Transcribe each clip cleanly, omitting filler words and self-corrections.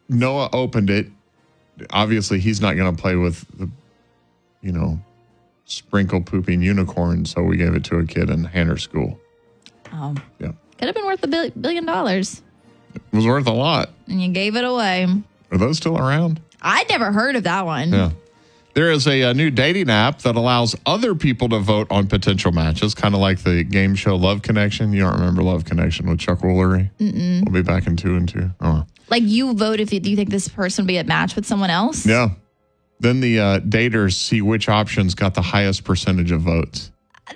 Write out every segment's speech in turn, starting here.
Noah opened it. Obviously, he's not going to play with the, sprinkle pooping unicorn, so we gave it to a kid in Hanner School. Oh. Yeah. Could have been worth $1 billion. It was worth a lot. And you gave it away. Are those still around? I'd never heard of that one. Yeah. There is a new dating app that allows other people to vote on potential matches, kind of like the game show Love Connection. You don't remember Love Connection with Chuck Woolery? Mm-mm. We'll be back in 2 and 2. Oh. Like you vote if you think this person would be a match with someone else? Yeah. Then the daters see which options got the highest percentage of votes.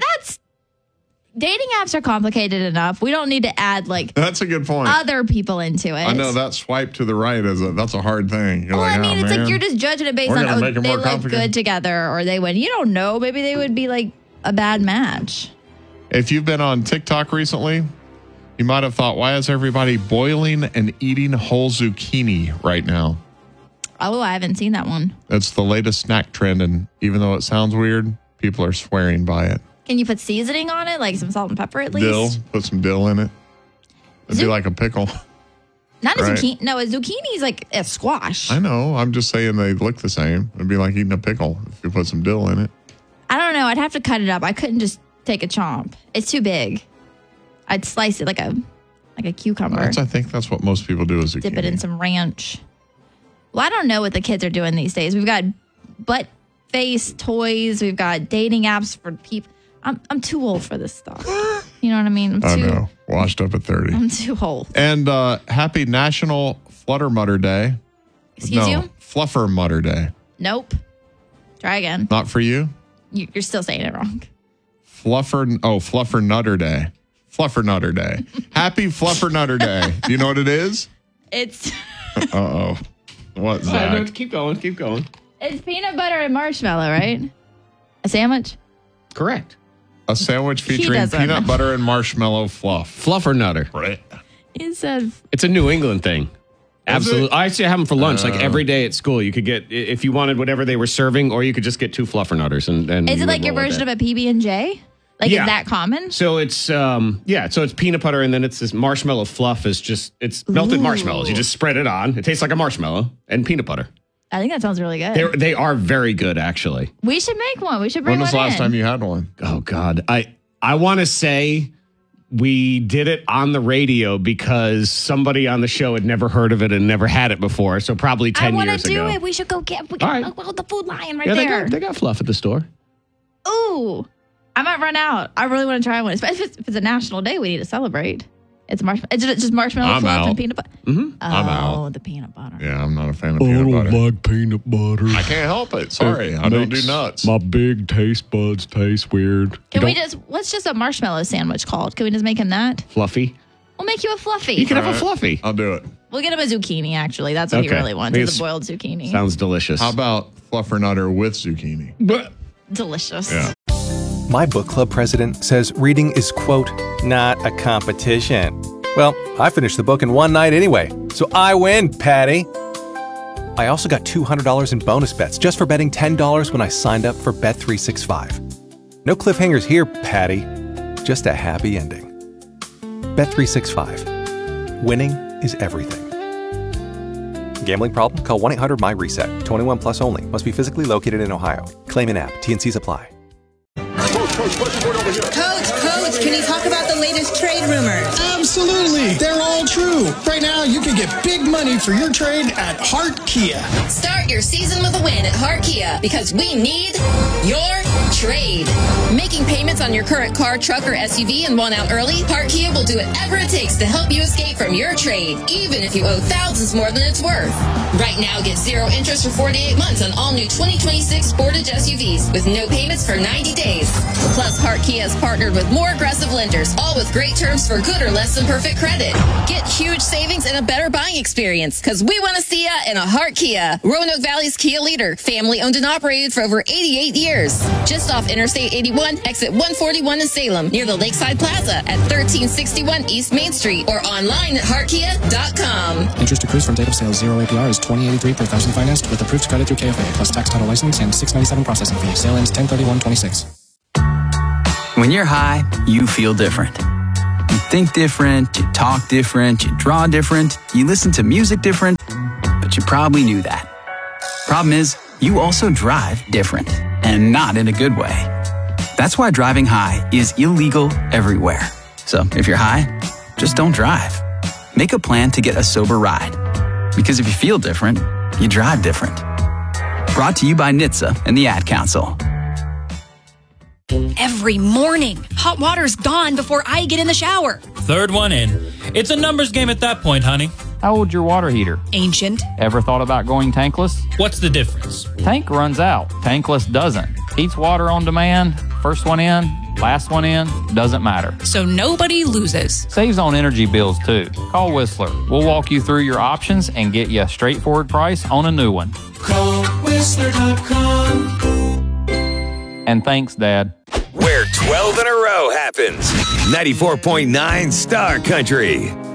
Dating apps are complicated enough. We don't need to add That's a good point. Other people into it. I know that swipe to the right that's a hard thing. You're it's like you're just judging it based on they look good together or they would. You don't know. Maybe they would be like a bad match. If you've been on TikTok recently, you might have thought, why is everybody boiling and eating whole zucchini right now? Oh, I haven't seen that one. That's the latest snack trend, and even though it sounds weird, people are swearing by it. Can you put seasoning on it, like some salt and pepper at least? Dill. Put some dill in it. It'd be like a pickle. Not a zucchini. No, a zucchini is like a squash. I know. I'm just saying they look the same. It'd be like eating a pickle if you put some dill in it. I don't know. I'd have to cut it up. I couldn't just take a chomp. It's too big. I'd slice it like a cucumber. I think that's what most people do with zucchini. Dip it in some ranch. Well, I don't know what the kids are doing these days. We've got butt face toys. We've got dating apps for people. I'm too old for this stuff. You know what I mean? I know. Washed up at 30. I'm too old. And happy National Flutter Mutter Day. Excuse you? Fluffer Mutter Day. Nope. Try again. Not for you? You're still saying it wrong. Fluffer Nutter Day. Fluffer Nutter Day. Happy Fluffer Nutter Day. Do you know what it is? It's... Uh-oh. What, Zach? No, keep going. It's peanut butter and marshmallow, right? A sandwich? Correct. A sandwich featuring peanut butter and marshmallow fluff. Fluffer Nutter. Right. He said... It's a New England thing. Absolutely. I used to have them for lunch, like every day at school. You could get, if you wanted whatever they were serving, or you could just get 2 Fluffer Nutters. And is it like your version of a PB&J? Like, is that common? So it's, so it's peanut butter, and then it's this marshmallow fluff it's melted marshmallows. You just spread it on. It tastes like a marshmallow and peanut butter. I think that sounds really good. They are very good, actually. We should make one. We should bring one one in. When was the last time you had one? Oh, God. I want to say we did it on the radio because somebody on the show had never heard of it and never had it before. So probably 10 years ago. I want to do it. We should go get the Food Lion right there. They got fluff at the store. Ooh. I might run out. I really want to try one. Especially if it's a national day we need to celebrate. It's just marshmallow fluff and peanut butter. Mm-hmm. I'm out. The peanut butter. Yeah, I'm not a fan of peanut butter. I don't like peanut butter. I can't help it. Sorry. I don't do nuts. My big taste buds taste weird. What's just a marshmallow sandwich called? Can we just make him that? Fluffy. We'll make you a fluffy. You can have a fluffy. I'll do it. We'll get him a zucchini, actually. That's what he really wants, is a boiled zucchini. Sounds delicious. How about Fluffer Nutter with zucchini? Delicious. Yeah. My book club president says reading is, quote, not a competition. Well, I finished the book in one night anyway, so I win, Patty. I also got $200 in bonus bets just for betting $10 when I signed up for Bet365. No cliffhangers here, Patty. Just a happy ending. Bet365. Winning is everything. Gambling problem? Call 1-800-MY-RESET. 21 plus only. Must be physically located in Ohio. Claim in app. T&Cs apply. Coach, can you talk about the latest trade rumors? Absolutely. They're all true. Right now, you can get big money for your trade at Hart Kia. Start your season with a win at Hart Kia because we need your trade. Making payments on your current car, truck, or SUV and want out early? Hart Kia will do whatever it takes to help you escape from your trade, even if you owe thousands more than it's worth. Right now, get 0 interest for 48 months on all new 2026 Sportage SUVs with no payments for 90 days. Plus, Hart Kia has partnered with more aggressive lenders, all with great terms for good or less than perfect credit. Get huge savings and a better buying experience, because we want to see ya in a Hart Kia. Roanoke Valley's Kia leader, family owned and operated for over 88 years. Just off Interstate 81, exit 141 in Salem, near the Lakeside Plaza at 1361 East Main Street, or online at heartkia.com. Interest accrues from date of sale. 0 APR is $20.83 per thousand financed with approved credit through KFA, plus tax, title, license, and $6.97 processing fee. Sale ends 10/31/26. When you're high, you feel different. You think different, you talk different, you draw different, you listen to music different. But probably knew that. Problem is, you also drive different, and not in a good way. That's why driving high is illegal everywhere. So if you're high, just don't drive. Make a plan to get a sober ride. Because if you feel different, you drive different. Brought to you by NHTSA and the Ad Council. Every morning, hot water's gone before I get in the shower. Third one in. It's a numbers game at that point, honey. How old's your water heater? Ancient. Ever thought about going tankless? What's the difference? Tank runs out. Tankless doesn't. Heats water on demand. First one in, last one in, doesn't matter. So nobody loses. Saves on energy bills too. Call Whistler. We'll walk you through your options and get you a straightforward price on a new one. Call Whistler.com. And thanks, Dad. Where 12 in a row happens. 94.9 Star Country.